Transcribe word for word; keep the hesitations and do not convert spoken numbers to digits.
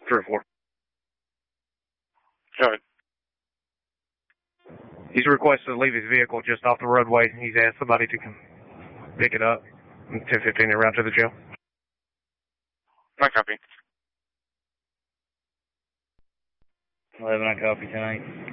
Three or four. Go ahead. He's requested to leave his vehicle just off the roadway. He's asked somebody to come pick it up. ten fifteen around to the jail. I copy. eleven, I copy, ten eight.